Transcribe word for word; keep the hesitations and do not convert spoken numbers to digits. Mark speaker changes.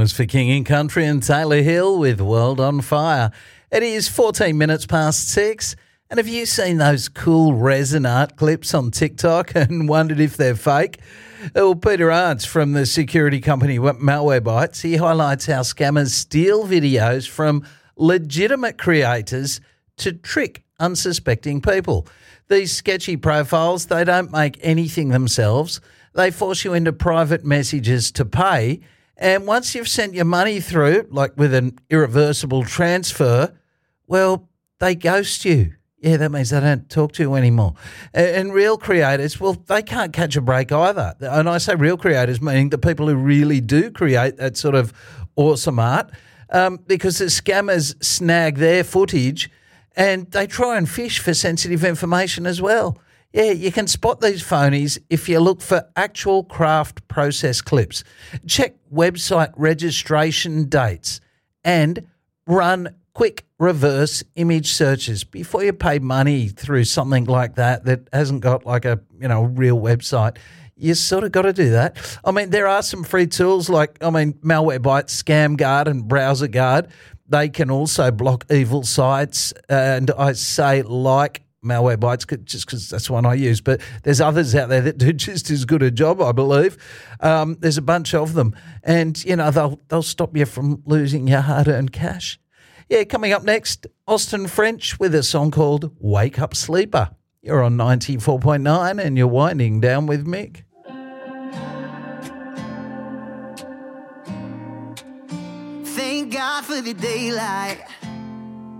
Speaker 1: was for King and Country and Taylor Hill with World on Fire. It is fourteen minutes past six. And have you seen those cool resin art clips on TikTok and wondered if they're fake? Well, Peter Arndt from the security company Malwarebytes, he highlights how scammers steal videos from legitimate creators to trick unsuspecting people. These sketchy profiles, they don't make anything themselves. They force you into private messages to pay. And once you've sent your money through, like with an irreversible transfer, well, they ghost you. Yeah, that means they don't talk to you anymore. And real creators, well, they can't catch a break either. And I say real creators, meaning the people who really do create that sort of awesome art, um, because the scammers snag their footage and they try and fish for sensitive information as well. Yeah, you can spot these phonies if you look for actual craft process clips. Check website registration dates and run quick reverse image searches before you pay money through something like that that hasn't got like a, you know, real website. You sort of got to do that. I mean, there are some free tools like, I mean, Malwarebytes, Scam Guard and Browser Guard. They can also block evil sites. And I say like Malwarebytes just because that's the one I use, but there's others out there that do just as good a job, I believe. Um, there's a bunch of them, and you know they'll they'll stop you from losing your hard-earned cash. Yeah, coming up next, Austin French with a song called "Wake Up Sleeper." You're on ninety-four point nine, and you're winding down with Mick.
Speaker 2: Thank God for the daylight.